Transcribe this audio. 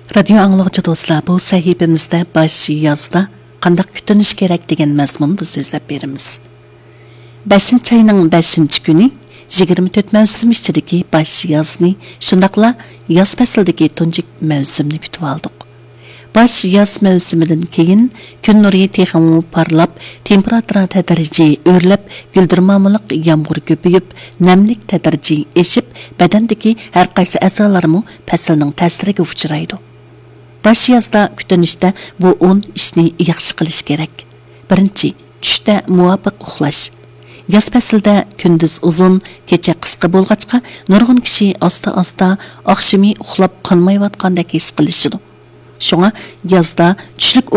Radio anglagıcı dostlar, bu sahifemizde baş yazda qandaq kütünüş kerak degan mazmunda so'zlab beramiz. 5 ayning 5 kuni 24 mavsum ichidagi baş yozni, shundaqla yoz faslidagi tunji mavsumni kutib oldik. Baş yoz mavsumidan keyin kun nuri texmu parlab, temperatura tadrijiy o'rlab, guldirmamiliq yomg'ir ko'payib, namlik tadrijiy eshib, badandagi har qaysi a'zolarmi faslning ta'siriga uchraydi. Baş yazda kütünüşdə bu 10 işni yaxşı qilish kerak. Birinchi, tushda muvofiq uxlash. Yoz faslida kunduz uzun, kecha qisqa bo'lg'achqa, nurg'un kishi asta-asta oqshimi uxlab qolmayotgandek his qilishidi. Shunga yozda tushlik